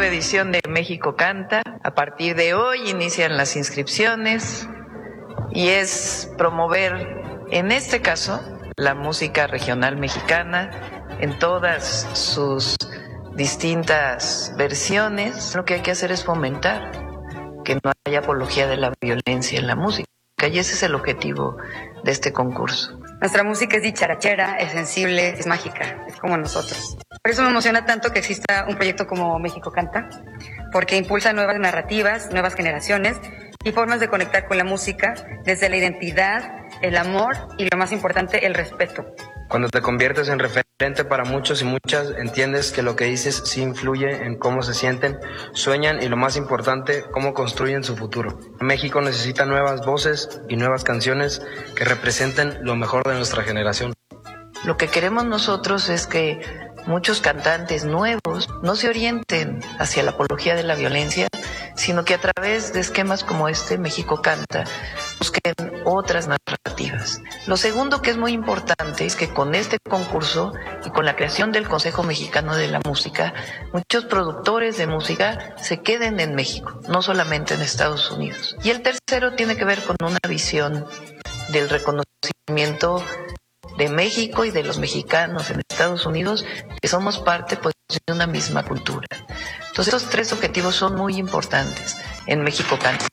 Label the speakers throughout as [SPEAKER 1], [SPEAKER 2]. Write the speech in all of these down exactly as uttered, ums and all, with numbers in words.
[SPEAKER 1] nueva edición de México Canta. A partir de hoy inician las inscripciones y es promover, en este caso, la música regional mexicana en todas sus distintas versiones. Lo que hay que hacer es fomentar que no haya apología de la violencia en la música, y ese es el objetivo de este concurso.
[SPEAKER 2] Nuestra música es dicharachera, es sensible, es mágica, es como nosotros. Por eso me emociona tanto que exista un proyecto como México Canta, porque impulsa nuevas narrativas, nuevas generaciones y formas de conectar con la música desde la identidad, el amor y, lo más importante, el respeto.
[SPEAKER 3] Cuando te conviertes en referente para muchos y muchas, entiendes que lo que dices sí influye en cómo se sienten, sueñan y, lo más importante, cómo construyen su futuro. México necesita nuevas voces y nuevas canciones que representen lo mejor de nuestra generación.
[SPEAKER 1] Lo que queremos nosotros es que muchos cantantes nuevos no se orienten hacia la apología de la violencia, sino que a través de esquemas como este, México Canta, busquen otras narrativas. Lo segundo que es muy importante es que con este concurso y con la creación del Consejo Mexicano de la Música, muchos productores de música se queden en México, no solamente en Estados Unidos. Y el tercero tiene que ver con una visión del reconocimiento de México y de los mexicanos en Estados Unidos, que somos parte, pues, de una misma cultura. Entonces, estos tres objetivos son muy importantes en México Canta.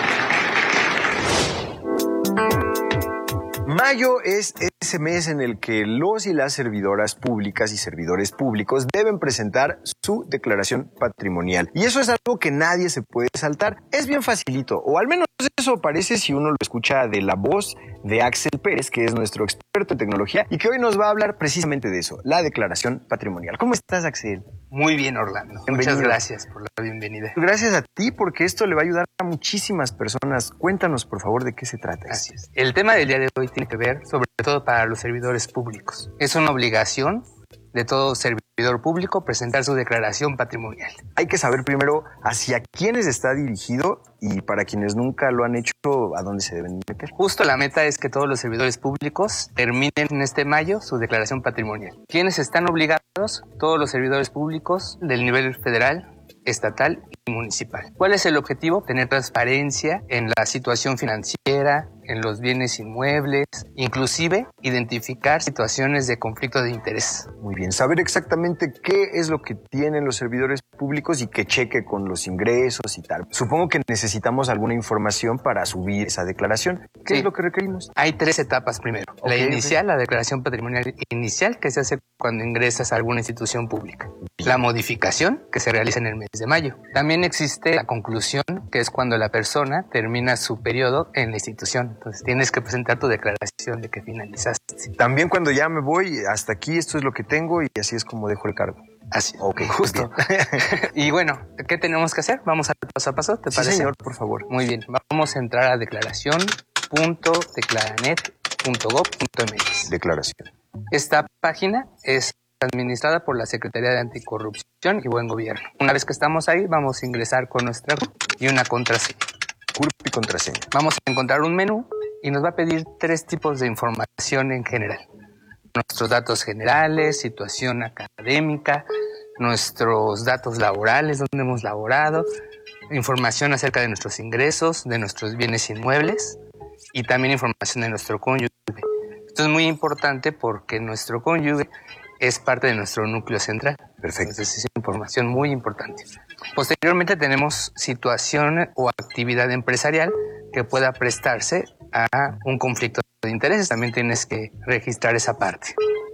[SPEAKER 4] Mayo es ese mes en el que los y las servidoras públicas y servidores públicos deben presentar su declaración patrimonial. Y eso es algo que nadie se puede saltar. Es bien facilito, o al menos eso parece si uno lo escucha de la voz de Axel Pérez, que es nuestro experto en tecnología y que hoy nos va a hablar precisamente de eso, la declaración patrimonial. ¿Cómo estás, Axel?
[SPEAKER 5] Muy bien, Orlando. Bienvenido. Muchas gracias por la bienvenida.
[SPEAKER 4] Gracias a ti, porque esto le va a ayudar a muchísimas personas. Cuéntanos, por favor, de qué se trata.
[SPEAKER 5] Así es. El tema del día de hoy tiene que ver, sobre todo para los servidores públicos. Es una obligación de todo servidor público presentar su declaración patrimonial.
[SPEAKER 4] Hay que saber primero hacia quiénes está dirigido y, para quienes nunca lo han hecho, a dónde se deben meter.
[SPEAKER 5] Justo la meta es que todos los servidores públicos terminen en este mayo su declaración patrimonial. ¿Quiénes están obligados? Todos los servidores públicos del nivel federal, estatal y municipal. ¿Cuál es el objetivo? Tener transparencia en la situación financiera, en los bienes inmuebles, inclusive identificar situaciones de conflicto de interés.
[SPEAKER 4] Muy bien, saber exactamente qué es lo que tienen los servidores públicos y que cheque con los ingresos y tal. Supongo que necesitamos alguna información para subir esa declaración. ¿Qué sí. es lo que requerimos?
[SPEAKER 5] Hay tres etapas primero. Okay, la inicial, okay. la declaración patrimonial inicial, que se hace cuando ingresas a alguna institución pública. Bien. La modificación, que se realiza en el mes de mayo. También existe la conclusión, que es cuando la persona termina su periodo en la institución. Entonces tienes que presentar tu declaración de que finalizaste.
[SPEAKER 4] También cuando ya me voy, hasta aquí esto es lo que tengo y así es como dejo el cargo.
[SPEAKER 5] Así, ok, justo. Y bueno, ¿qué tenemos que hacer? Vamos al paso a paso, ¿te parece?
[SPEAKER 4] Sí, señor, por favor.
[SPEAKER 5] Muy bien, vamos a entrar a declaración punto declaranet punto gob punto m x.
[SPEAKER 4] Declaración.
[SPEAKER 5] Esta página es administrada por la Secretaría de Anticorrupción y Buen Gobierno. Una vez que estamos ahí, vamos a ingresar con nuestra C U R P y una contraseña.
[SPEAKER 4] C U R P y contraseña.
[SPEAKER 5] Vamos a encontrar un menú y nos va a pedir tres tipos de información en general. Nuestros datos generales, situación académica, nuestros datos laborales, dónde hemos laborado, información acerca de nuestros ingresos, de nuestros bienes inmuebles y también información de nuestro cónyuge. Esto es muy importante porque nuestro cónyuge es parte de nuestro núcleo central.
[SPEAKER 4] Perfecto.
[SPEAKER 5] Entonces es información muy importante. Posteriormente tenemos situación o actividad empresarial que pueda prestarse a un conflicto de intereses. También tienes que registrar esa parte.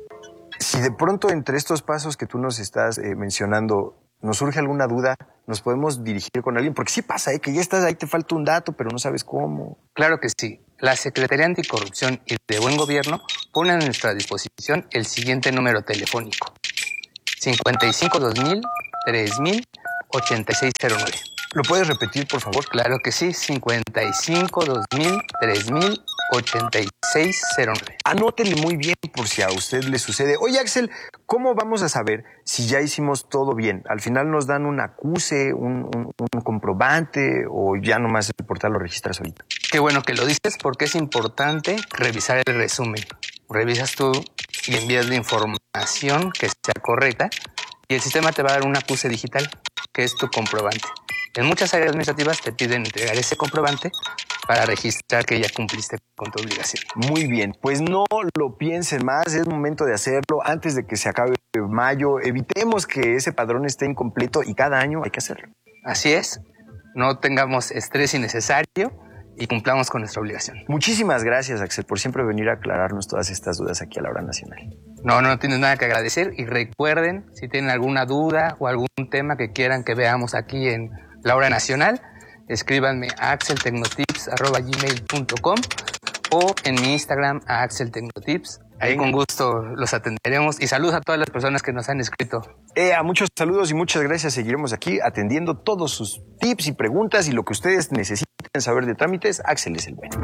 [SPEAKER 4] Si de pronto entre estos pasos que tú nos estás eh, mencionando nos surge alguna duda, nos podemos dirigir con alguien, porque sí pasa, ¿eh? que ya estás ahí, te falta un dato, pero no sabes cómo.
[SPEAKER 5] Claro que sí. La Secretaría de Anticorrupción y de Buen Gobierno pone a nuestra disposición el siguiente número telefónico: cincuenta y cinco dos mil tres mil ochenta y seis cero nueve.
[SPEAKER 4] ¿Lo puedes repetir, por favor?
[SPEAKER 5] Claro que sí, cincuenta y cinco dos mil tres mil ochenta y seis cero nueve.
[SPEAKER 4] Anótele muy bien por si a usted le sucede. Oye, Axel, ¿cómo vamos a saber si ya hicimos todo bien? ¿Al final nos dan un acuse, un, un, un comprobante o ya nomás el portal lo registra solito?
[SPEAKER 5] Qué bueno que lo dices porque es importante revisar el resumen. Revisas tú y envías la información que sea correcta y el sistema te va a dar un acuse digital. que es tu comprobante. En muchas áreas administrativas te piden entregar ese comprobante para registrar que ya cumpliste con tu obligación.
[SPEAKER 4] Muy bien, pues no lo piensen más, es momento de hacerlo antes de que se acabe mayo. Evitemos que ese padrón esté incompleto y cada año hay que hacerlo.
[SPEAKER 5] Así es, no tengamos estrés innecesario y cumplamos con nuestra obligación.
[SPEAKER 4] Muchísimas gracias, Axel, por siempre venir a aclararnos todas estas dudas aquí a la Hora Nacional.
[SPEAKER 5] No, no tienes nada que agradecer y recuerden, si tienen alguna duda o algún tema que quieran que veamos aquí en la Hora Nacional, escríbanme a axeltecnotips arroba gmail punto com o en mi Instagram a axeltecnotips. Ahí con gusto los atenderemos y saludos a todas las personas que nos han escrito.
[SPEAKER 4] Eh, a muchos saludos y muchas gracias. Seguiremos aquí atendiendo todos sus tips y preguntas y lo que ustedes necesiten saber de trámites. Axel es el bueno.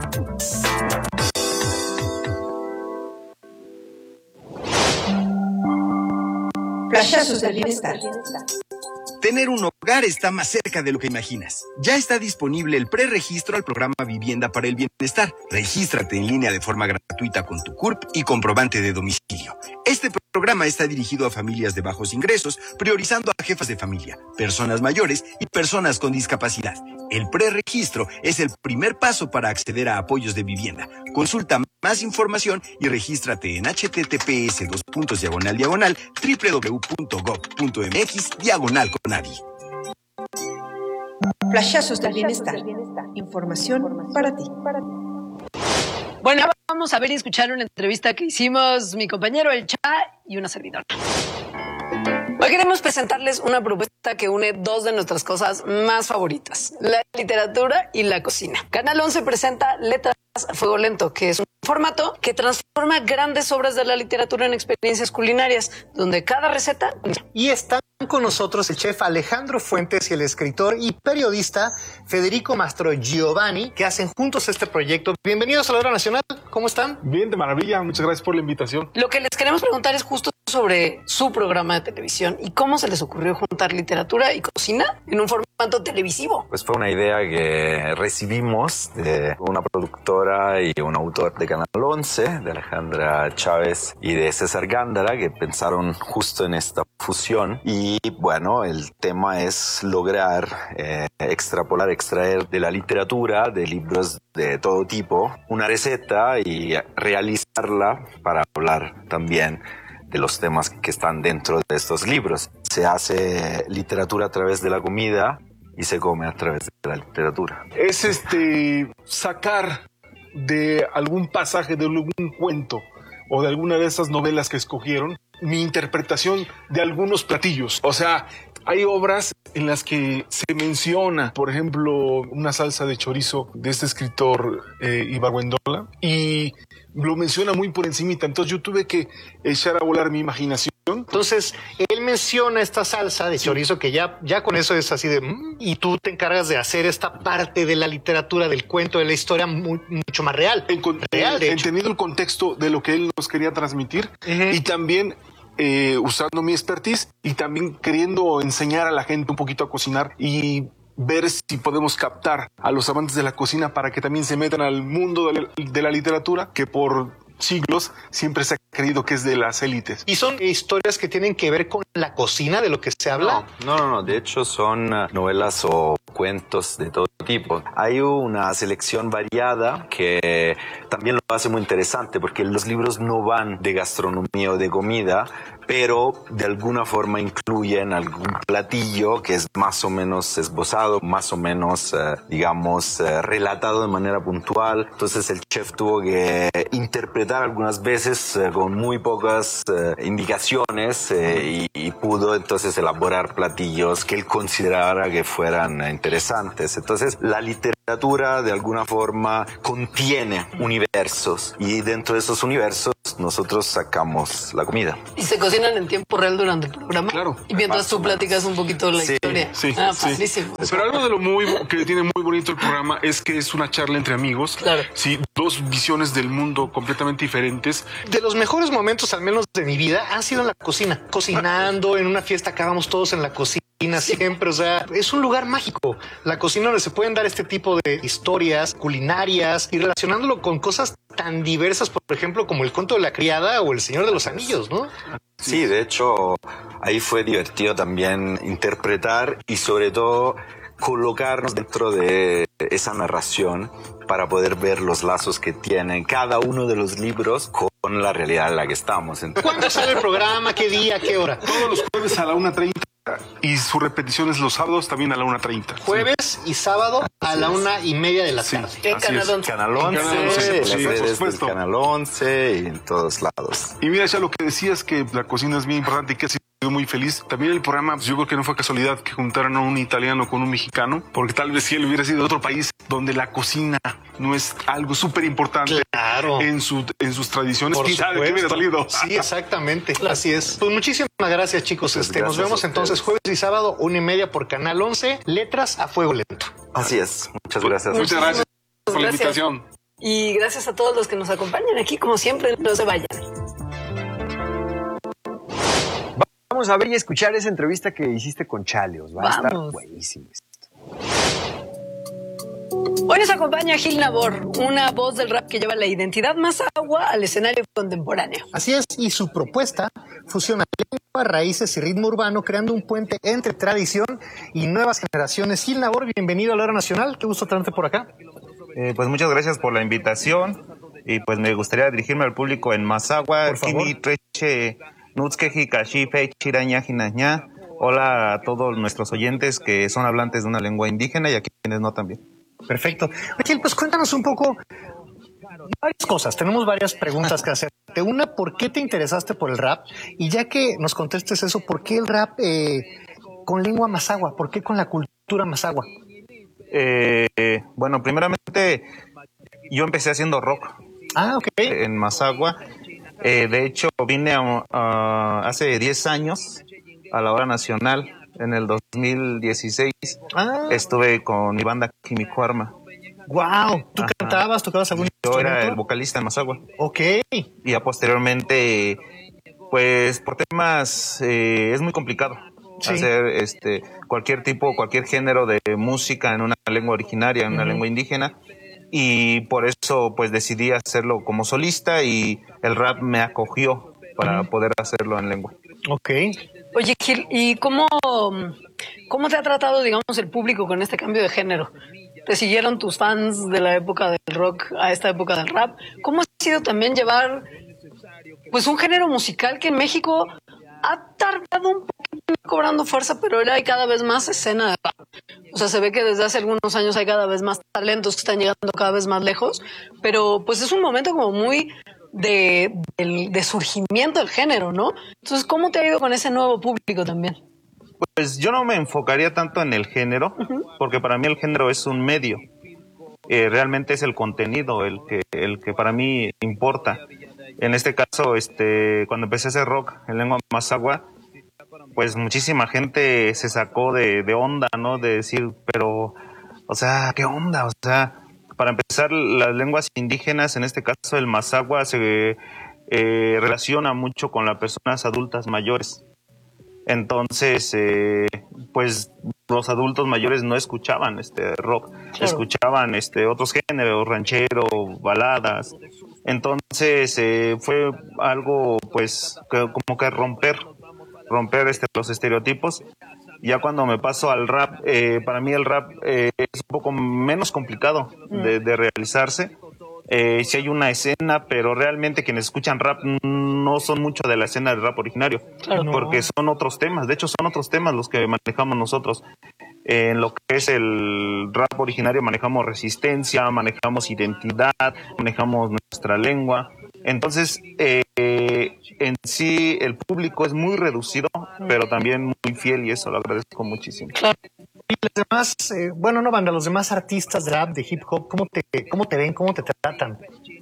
[SPEAKER 6] Flashazos del bienestar.
[SPEAKER 7] Tener un hogar está más cerca de lo que imaginas. Ya está disponible el preregistro al programa Vivienda para el Bienestar. Regístrate en línea de forma gratuita con tu C U R P y comprobante de domicilio. Este programa está dirigido a familias de bajos ingresos, priorizando a jefas de familia, personas mayores y personas con discapacidad. El preregistro es el primer paso para acceder a apoyos de vivienda. Consulta más información y regístrate en https dos puntos diagonal diagonal www.gov.mx diagonal Conadi.
[SPEAKER 6] Flashazos del bienestar. Información para ti.
[SPEAKER 8] Bueno, vamos a ver y escuchar una entrevista que hicimos mi compañero El Cha y una servidora. Hoy queremos presentarles una propuesta que une dos de nuestras cosas más favoritas, la literatura y la cocina. Canal once presenta Letras a Fuego Lento, que es un formato que transforma grandes obras de la literatura en experiencias culinarias, donde cada receta...
[SPEAKER 9] Y están con nosotros el chef Alejandro Fuentes y el escritor y periodista Federico Mastro Giovanni, que hacen juntos este proyecto. Bienvenidos a la Hora Nacional, ¿cómo están?
[SPEAKER 10] Bien, de maravilla, muchas gracias por la invitación.
[SPEAKER 8] Lo que les queremos preguntar es justo sobre su programa de televisión y cómo se les ocurrió juntar literatura y cocina en un formato televisivo.
[SPEAKER 11] Pues fue una idea que recibimos de una productora y un autor de Canal once, de Alejandra Chávez y de César Gándara, que pensaron justo en esta fusión. Y bueno, el tema es lograr eh, extrapolar, extraer de la literatura, de libros de todo tipo, una receta y realizarla para hablar también de los temas que están dentro de estos libros. Se hace literatura a través de la comida y se come a través de la literatura.
[SPEAKER 10] Es este sacar de algún pasaje, de algún cuento o de alguna de esas novelas que escogieron, mi interpretación de algunos platillos. O sea, hay obras en las que se menciona, por ejemplo, una salsa de chorizo de este escritor eh, Ibargüengola, y lo menciona muy por encimita. Entonces yo tuve que echar a volar mi imaginación.
[SPEAKER 9] Entonces, él menciona esta salsa de chorizo que ya, ya con eso es así de... Mm, y tú te encargas de hacer esta parte de la literatura, del cuento, de la historia muy, mucho más real.
[SPEAKER 10] En, real de entendiendo el contexto de lo que él nos quería transmitir, uh-huh. y también... Eh, usando mi expertise y también queriendo enseñar a la gente un poquito a cocinar y ver si podemos captar a los amantes de la cocina para que también se metan al mundo de la, de la literatura, que por siglos siempre se ha creído que es de las élites.
[SPEAKER 9] ¿Y son historias que tienen que ver con la cocina, de lo que se habla?
[SPEAKER 11] No, no, no. De hecho son novelas o cuentos de todo tipo. Hay una selección variada que también lo hace muy interesante, porque los libros no van de gastronomía o de comida, pero de alguna forma incluyen algún platillo que es más o menos esbozado, más o menos, eh, digamos, eh, relatado de manera puntual. Entonces el chef tuvo que interpretar algunas veces eh, con muy pocas eh, indicaciones eh, y, y pudo entonces elaborar platillos que él considerara que fueran eh, interesantes. Entonces la literatura de alguna forma contiene universos y dentro de esos universos nosotros sacamos la comida.
[SPEAKER 8] ¿Y se cocinan en tiempo real durante el programa?
[SPEAKER 10] Claro.
[SPEAKER 8] Y mientras tú platicas un poquito la
[SPEAKER 10] sí,
[SPEAKER 8] historia.
[SPEAKER 10] Sí,
[SPEAKER 8] ah,
[SPEAKER 10] sí.
[SPEAKER 8] padrísimo.
[SPEAKER 10] Pero algo de lo muy que tiene muy bonito el programa es que es una charla entre amigos.
[SPEAKER 8] Claro.
[SPEAKER 10] Sí, dos visiones del mundo completamente diferentes.
[SPEAKER 9] De los mejores momentos, al menos de mi vida, han sido en la cocina. Cocinando, en una fiesta, acabamos todos en la cocina. cocina siempre, o sea, es un lugar mágico. La cocina donde se pueden dar este tipo de historias culinarias y relacionándolo con cosas tan diversas, por ejemplo, como el cuento de la criada o el Señor de los Anillos, ¿no?
[SPEAKER 11] Sí, de hecho, ahí fue divertido también interpretar y sobre todo colocarnos dentro de esa narración para poder ver los lazos que tienen cada uno de los libros con la realidad en la que estamos. Entonces,
[SPEAKER 9] ¿cuándo sale el programa? ¿Qué día? ¿Qué hora?
[SPEAKER 10] Todos los jueves a la una treinta y su repetición es los sábados también a la una treinta.
[SPEAKER 9] Jueves sí. Y sábado a la una y media de la tarde.
[SPEAKER 11] Sí, en Canal once. Canal once, Canal once, las sí, redes del Canal once y en todos lados.
[SPEAKER 10] Y mira, ya lo que decías que la cocina es bien importante y que ha sido muy feliz. También el programa, pues yo creo que no fue casualidad que juntaran a un italiano con un mexicano, porque tal vez si él hubiera sido de otro país donde la cocina no es algo súper importante
[SPEAKER 9] claro.
[SPEAKER 10] en, su, en sus tradiciones,
[SPEAKER 9] por
[SPEAKER 10] quizá de qué hubiera salido.
[SPEAKER 9] Sí, exactamente. Así es. Pues muchísimas gracias, chicos. Pues este, gracias nos vemos entonces jueves y sábado, una y media por Canal once, Letras a Fuego Lento.
[SPEAKER 11] Así es. Muchas gracias.
[SPEAKER 10] Muchas gracias por
[SPEAKER 8] gracias.
[SPEAKER 10] la invitación.
[SPEAKER 8] Y gracias a todos los que nos acompañan aquí, como siempre, no se vayan.
[SPEAKER 4] Vamos a ver y escuchar esa entrevista que hiciste con Chaleos. Va Vamos. a estar buenísimo esto.
[SPEAKER 8] Hoy nos acompaña Gil Nabor, una voz del rap que lleva la identidad más agua al escenario contemporáneo.
[SPEAKER 9] Así es, y su propuesta fusiona lengua, raíces y ritmo urbano, creando un puente entre tradición y nuevas generaciones. Gil Nabor, bienvenido a la Hora Nacional. Qué gusto tenerte por acá.
[SPEAKER 12] Eh, pues muchas gracias por la invitación y pues me gustaría dirigirme al público en Mazahua.
[SPEAKER 9] Por favor.
[SPEAKER 12] Hola a todos nuestros oyentes que son hablantes de una lengua indígena y a quienes no también.
[SPEAKER 9] Perfecto. Oye, pues cuéntanos un poco varias cosas. Tenemos varias preguntas que hacerte. Una, ¿por qué te interesaste por el rap? Y ya que nos contestes eso, ¿por qué el rap eh, con lengua mazahua? ¿Por qué con la cultura mazahua?
[SPEAKER 12] Eh, bueno, primeramente yo empecé haciendo rock.
[SPEAKER 9] Ah, ok.
[SPEAKER 12] En Mazahua. Eh, de hecho, vine a, a, hace diez años a la Hora Nacional. En el dos mil dieciséis ah. estuve con mi banda Quimicuarma.
[SPEAKER 9] Wow, ¿tú Ajá. cantabas, tocabas algún
[SPEAKER 12] Yo
[SPEAKER 9] instrumento?
[SPEAKER 12] era el vocalista en Mazahua.
[SPEAKER 9] Ok.
[SPEAKER 12] Y ya posteriormente, pues por temas, eh, es muy complicado sí. hacer este cualquier tipo, cualquier género de música en una lengua originaria, en una uh-huh. lengua indígena. Y por eso pues decidí hacerlo como solista y el rap me acogió para uh-huh. poder hacerlo en lengua.
[SPEAKER 9] Ok.
[SPEAKER 8] Oye, Gil, ¿y cómo, cómo te ha tratado, digamos, el público con este cambio de género? ¿Te siguieron tus fans de la época del rock a esta época del rap? ¿Cómo ha sido también llevar pues un género musical que en México ha tardado un poquito cobrando fuerza, pero ahora hay cada vez más escena de rap? O sea, se ve que desde hace algunos años hay cada vez más talentos que están llegando cada vez más lejos, pero pues es un momento como muy de, de, de surgimiento del género, ¿no? Entonces, ¿cómo te ha ido con ese nuevo público también?
[SPEAKER 12] Pues yo no me enfocaría tanto en el género, uh-huh. porque para mí el género es un medio. Eh, realmente es el contenido el que, el que para mí importa. En este caso, este, cuando empecé a hacer rock en lengua mazahua, pues muchísima gente se sacó de, de onda, ¿no? De decir, pero, o sea, ¿qué onda? O sea, para empezar, las lenguas indígenas, en este caso el mazahua, se eh, relaciona mucho con las personas adultas mayores. Entonces, eh, pues los adultos mayores no escuchaban este rock, claro. escuchaban este otros géneros, ranchero, baladas. Entonces eh, fue algo, pues, que, como que romper, romper este los estereotipos. Ya cuando me paso al rap, eh, para mí el rap eh, es un poco menos complicado de, de realizarse. Eh, sí hay una escena, pero realmente quienes escuchan rap no son mucho de la escena del rap originario, claro, porque no. son otros temas. De hecho, son otros temas los que manejamos nosotros. Eh, en lo que es el rap originario manejamos resistencia, manejamos identidad, manejamos nuestra lengua. Entonces, eh, en sí el público es muy reducido, pero también muy fiel y eso lo agradezco muchísimo.
[SPEAKER 9] Claro. Y los demás, eh, bueno, no banda, los demás artistas de rap, de hip hop, ¿cómo te, cómo te ven, cómo te tratan?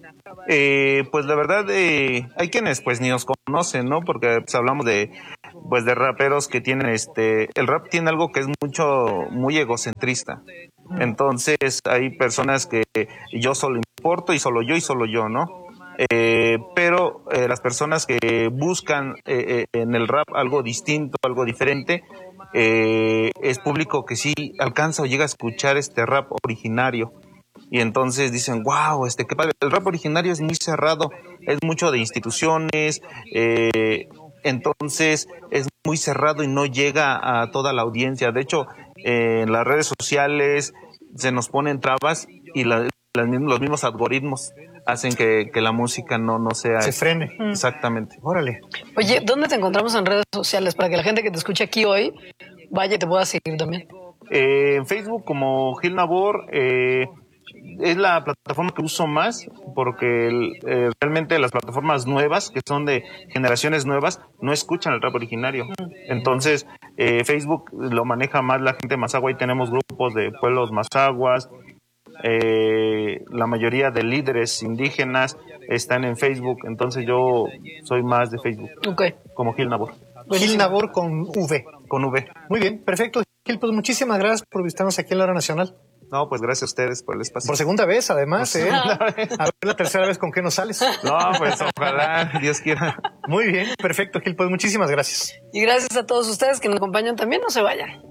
[SPEAKER 12] Eh, pues la verdad, eh, hay quienes pues ni nos conocen, ¿no? Porque pues, hablamos de pues de raperos que tienen este, el rap tiene algo que es mucho, muy egocentrista. Entonces hay personas que yo solo importo y solo yo y solo yo, ¿no? Eh, pero eh, las personas que buscan eh, eh, en el rap algo distinto, algo diferente, eh, es público que sí alcanza o llega a escuchar este rap originario. Y entonces dicen, wow, este, qué padre. El rap originario es muy cerrado, es mucho de instituciones, eh, entonces es muy cerrado y no llega a toda la audiencia. De hecho, eh, en las redes sociales se nos ponen trabas y la, las, los mismos algoritmos hacen que, que la música no, no sea...
[SPEAKER 9] Se frene.
[SPEAKER 12] Exactamente.
[SPEAKER 9] Órale.
[SPEAKER 8] Oye, ¿dónde te encontramos en redes sociales para que la gente que te escuche aquí hoy vaya y te pueda seguir también?
[SPEAKER 12] Eh, en Facebook como Gil Nabor, eh, es la plataforma que uso más porque el, eh, realmente las plataformas nuevas, que son de generaciones nuevas, no escuchan el rap originario. Entonces, eh, Facebook lo maneja más la gente de Mazahua y tenemos grupos de pueblos mazahuas. Eh, la mayoría de líderes indígenas están en Facebook, entonces yo soy más de Facebook.
[SPEAKER 8] Okay.
[SPEAKER 12] Como Gil Nabor.
[SPEAKER 9] Gil Nabor con V.
[SPEAKER 12] Con V.
[SPEAKER 9] Muy bien, perfecto. Gil, pues muchísimas gracias por visitarnos aquí en la Hora Nacional.
[SPEAKER 12] No, pues gracias a ustedes por el espacio.
[SPEAKER 9] Por segunda vez, además,
[SPEAKER 12] Pues,
[SPEAKER 9] ¿eh? A ver la tercera vez con qué nos sales.
[SPEAKER 12] No, pues ojalá, Dios quiera.
[SPEAKER 9] Muy bien, perfecto, Gil, pues muchísimas gracias.
[SPEAKER 8] Y gracias a todos ustedes que nos acompañan también, no se vayan.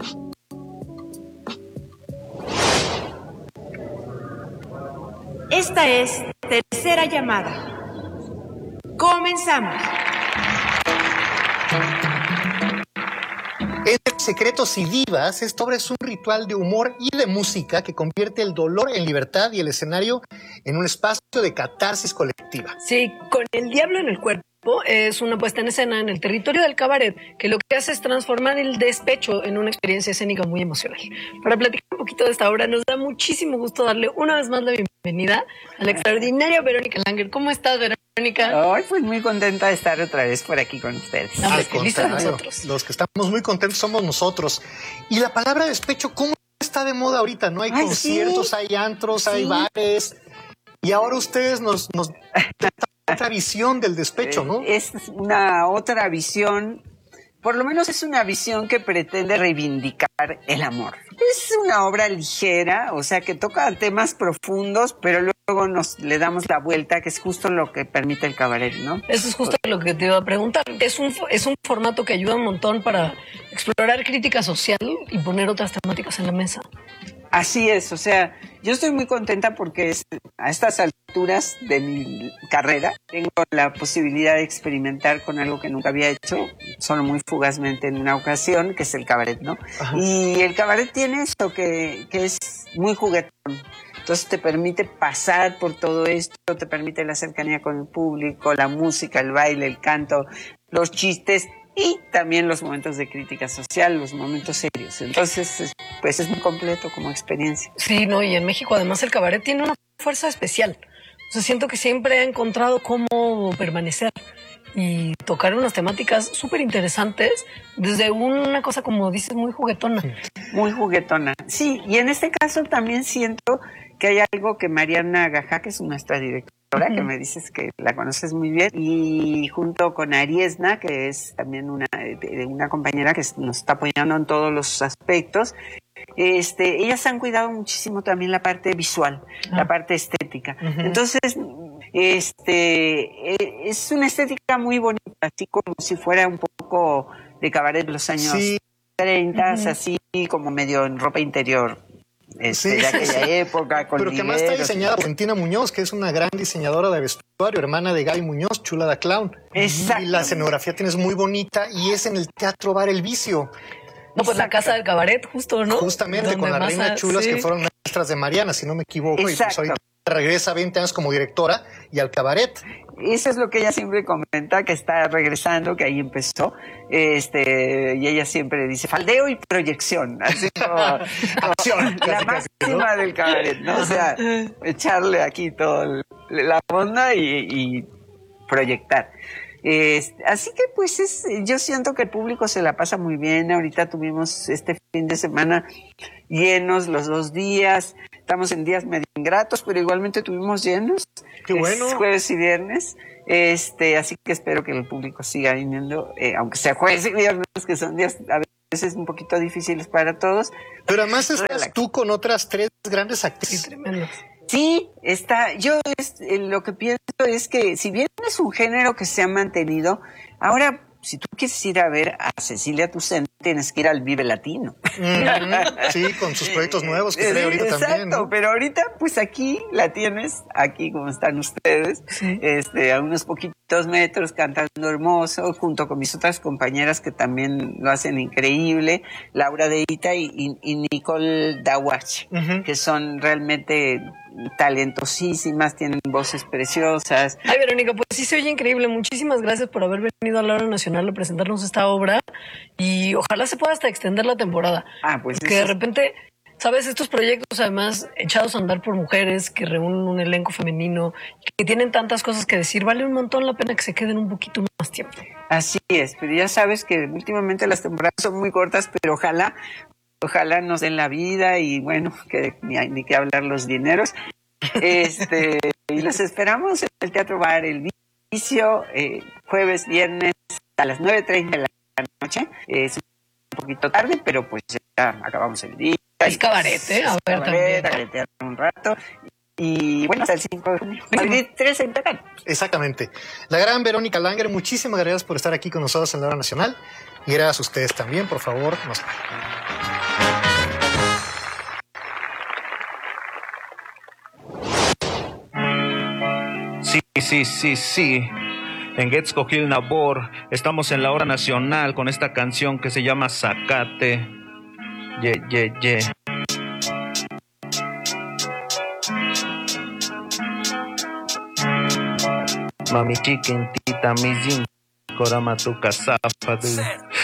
[SPEAKER 6] Esta es Tercera Llamada. Comenzamos.
[SPEAKER 9] Entre Secretos y Divas, esta obra es un ritual de humor y de música que convierte el dolor en libertad y el escenario en un espacio de catarsis colectiva.
[SPEAKER 8] Sí, con el diablo en el cuerpo es una puesta en escena en el territorio del cabaret que lo que hace es transformar el despecho en una experiencia escénica muy emocional. Para platicar un poquito de esta obra nos da muchísimo gusto darle una vez más la bienvenida a la extraordinaria Verónica Langer. ¿Cómo estás, Verónica?
[SPEAKER 13] Ay, pues muy contenta de estar otra vez por aquí con ustedes.
[SPEAKER 9] Al contrario, los que estamos muy contentos somos nosotros. Y la palabra despecho, ¿cómo está de moda ahorita? No hay
[SPEAKER 13] Ay,
[SPEAKER 9] conciertos,
[SPEAKER 13] sí.
[SPEAKER 9] hay antros,
[SPEAKER 13] Sí.
[SPEAKER 9] hay bares. Y ahora ustedes nos, nos dan otra visión del despecho, ¿no?
[SPEAKER 13] Es una otra visión, por lo menos es una visión que pretende reivindicar el amor. Es una obra ligera, o sea, que toca temas profundos, pero luego nos le damos la vuelta, que es justo lo que permite el cabaret, ¿no?
[SPEAKER 8] Eso es justo lo que te iba a preguntar. Es un, es un formato que ayuda un montón para explorar crítica social y poner otras temáticas en la mesa.
[SPEAKER 13] Así es, o sea, yo estoy muy contenta porque es, a estas alturas de mi carrera tengo la posibilidad de experimentar con algo que nunca había hecho, solo muy fugazmente en una ocasión, que es el cabaret, ¿no? Ajá. Y el cabaret tiene esto que, que es muy juguetón. Entonces te permite pasar por todo esto, te permite la cercanía con el público, la música, el baile, el canto, los chistes y también los momentos de crítica social, los momentos serios. Entonces, pues es muy completo como experiencia.
[SPEAKER 8] Sí, no, y en México además el cabaret tiene una fuerza especial. O sea, siento que siempre he encontrado cómo permanecer y tocar unas temáticas súper interesantes desde una cosa, como dices, muy juguetona.
[SPEAKER 13] Muy juguetona, sí, y en este caso también siento que hay algo que Mariana Gajá, que es nuestra directora, uh-huh. que me dices que la conoces muy bien, y junto con Ariesna, que es también una, una compañera que nos está apoyando en todos los aspectos, este, ellas han cuidado muchísimo también la parte visual, uh-huh. la parte estética. Uh-huh. Entonces, este, es una estética muy bonita, así como si fuera un poco de cabaret de los años sí. treinta, uh-huh. así como medio en ropa interior. Este, sí, de aquella época, con
[SPEAKER 9] pero que además está diseñada por Valentina Muñoz, que es una gran diseñadora de vestuario, hermana de Gaby Muñoz, Chula da Clown.
[SPEAKER 13] Exacto.
[SPEAKER 9] Y la escenografía tienes muy bonita y es en el Teatro Bar El Vicio.
[SPEAKER 8] No, pues la casa del cabaret, justo, ¿no?
[SPEAKER 9] Justamente, con las reinas chulas sí. que fueron maestras de Mariana, si no me equivoco. Exacto. Y pues ahorita regresa veinte años como directora y al cabaret.
[SPEAKER 13] Eso es lo que ella siempre comenta, que está regresando, que ahí empezó, este, y ella siempre dice faldeo y proyección, así como
[SPEAKER 9] acción,
[SPEAKER 13] la
[SPEAKER 9] casi,
[SPEAKER 13] máxima
[SPEAKER 9] ¿no?
[SPEAKER 13] del cabaret, ¿no? O sea, echarle aquí toda la onda y, y proyectar. Este, así que pues es, yo siento que el público se la pasa muy bien. Ahorita tuvimos este fin de semana llenos los dos días. Estamos en días medio ingratos, pero igualmente tuvimos llenos.
[SPEAKER 9] ¡Qué bueno!
[SPEAKER 13] Jueves y viernes. Este, así que espero que el público siga viniendo, eh, aunque sea jueves y viernes, que son días a veces un poquito difíciles para todos.
[SPEAKER 9] Pero además estás Relax. tú con otras tres grandes actrices tremendas.
[SPEAKER 13] Sí, está. Yo es, eh, lo que pienso es que si bien es un género que se ha mantenido, ahora si tú quieres ir a ver a Cecilia Toussaint, tienes que ir al Vive Latino.
[SPEAKER 9] Mm-hmm. Sí, con sus proyectos nuevos que trae ahorita
[SPEAKER 13] Exacto,
[SPEAKER 9] también, ¿no?
[SPEAKER 13] Pero ahorita, pues aquí la tienes, aquí como están ustedes, sí. este, a unos poquitos metros, cantando hermoso, junto con mis otras compañeras que también lo hacen increíble, Laura Deita y, y, y Nicole Dawach, uh-huh. que son realmente talentosísimas, tienen voces preciosas.
[SPEAKER 8] Ay, Verónica, pues sí se oye increíble. Muchísimas gracias por haber venido a la Hora Nacional a presentarnos esta obra y ojalá se pueda hasta extender la temporada.
[SPEAKER 13] Ah, pues
[SPEAKER 8] que de repente, sabes, estos proyectos además echados a andar por mujeres que reúnen un elenco femenino, que tienen tantas cosas que decir, vale un montón la pena que se queden un poquito más tiempo.
[SPEAKER 13] Así es, pero ya sabes que últimamente las temporadas son muy cortas, pero ojalá Ojalá nos den la vida y bueno, que ni hay ni que hablar los dineros. Este, y los esperamos en el Teatro Bar El Vicio, eh, jueves, viernes a las nueve treinta de la noche. Es un poquito tarde, pero pues ya acabamos el día.
[SPEAKER 8] Es cabaret, ¿eh? A ver,
[SPEAKER 13] cabaret, también. Un rato. Y bueno, hasta el cinco de junio. El tres en Tacán.
[SPEAKER 9] Exactamente. La gran Verónica Langer, muchísimas gracias por estar aquí con nosotros en la Hora Nacional. Y gracias a ustedes también, por favor. Nos...
[SPEAKER 12] Sí, sí, sí, sí. En Getz Cogil Nabor estamos en la Hora Nacional con esta canción que se llama Zacate. Yeah, yeah, yeah. Mami chiquitita, mi zinc, corama tu casapa.